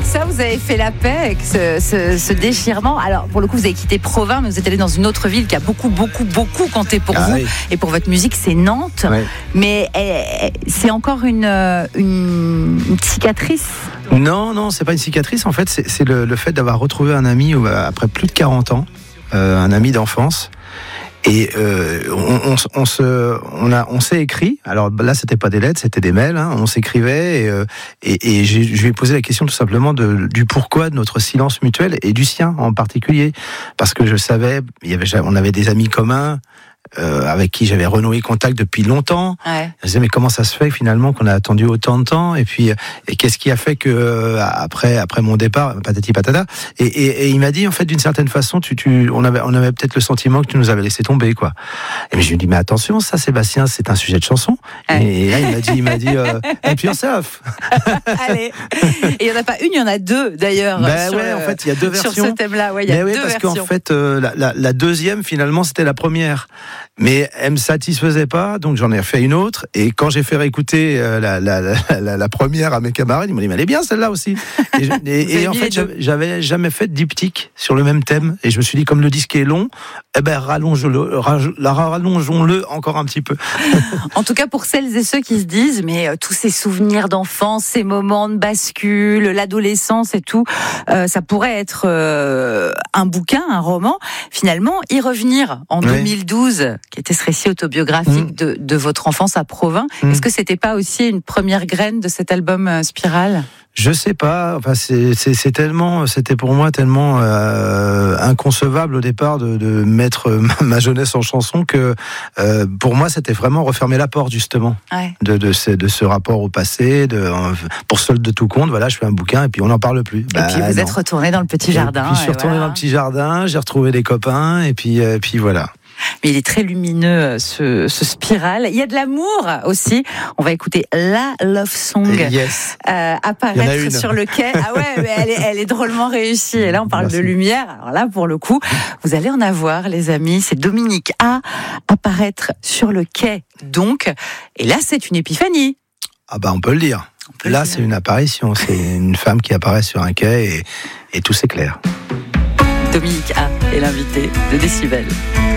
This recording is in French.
Ça, vous avez fait la paix avec ce déchirement. Alors, pour le coup, vous avez quitté Provins, mais vous êtes allé dans une autre ville qui a beaucoup compté pour vous. Oui. Et pour votre musique, c'est Nantes. Oui. Mais c'est encore une cicatrice. Non, c'est pas une cicatrice. En fait, c'est le fait d'avoir retrouvé un ami après plus de 40 ans, un ami d'enfance. Et on s'est écrit. Alors là, c'était pas des lettres, c'était des mails. Hein. On s'écrivait et je lui ai posé la question tout simplement du pourquoi de notre silence mutuel et du sien en particulier, parce que je savais, on avait des amis communs. Avec qui j'avais renoué contact depuis longtemps. Ouais. Je me disais mais comment ça se fait finalement qu'on a attendu autant de temps et puis qu'est-ce qui a fait que après mon départ patati patata et il m'a dit en fait d'une certaine façon on avait peut-être le sentiment que tu nous avais laissé tomber quoi. Et je lui ai dit mais attention ça Sébastien c'est un sujet de chanson. Ouais. Et là il m'a dit and yourself. Allez. Et il y en a pas une, il y en a deux d'ailleurs. En fait il y a deux versions sur ce thème-là. Ouais, il y a deux parce versions. qu'en fait la deuxième finalement c'était la première. Mais elle me satisfaisait pas, donc j'en ai fait une autre. Et quand j'ai fait réécouter la première à mes camarades, ils m'ont dit mais elle est bien celle-là aussi. Et en fait, j'avais jamais fait de diptyque sur le même thème. Et je me suis dit comme le disque est long, rallongeons-le encore un petit peu. En tout cas pour celles et ceux qui se disent mais tous ces souvenirs d'enfance, ces moments de bascule, l'adolescence et tout, ça pourrait être un bouquin, un roman. Finalement, y revenir en 2012. Qui était ce récit autobiographique de votre enfance à Provins. Est-ce que c'était pas aussi une première graine de cet album Spirale ? Je sais pas. Enfin, c'était pour moi tellement inconcevable au départ de mettre ma jeunesse en chanson que pour moi c'était vraiment refermer la porte justement de ce rapport au passé. Pour seul de tout compte, voilà, je fais un bouquin et puis on n'en parle plus. Et puis vous êtes retourné dans le petit jardin. Puis je suis retourné dans le petit jardin. J'ai retrouvé des copains et puis voilà. Mais il est très lumineux, ce Spirale. Il y a de l'amour aussi. On va écouter la love song apparaître sur le quai. Ah ouais, mais elle est drôlement réussie. Et là, on parle de lumière. Alors là, pour le coup, vous allez en avoir, les amis. C'est Dominique A. apparaître sur le quai. Donc, et là, c'est une épiphanie. Ah bah, on peut le dire. Là, c'est une apparition. C'est une femme qui apparaît sur un quai et tout s'éclaire. Dominique A. est l'invité de Décibel.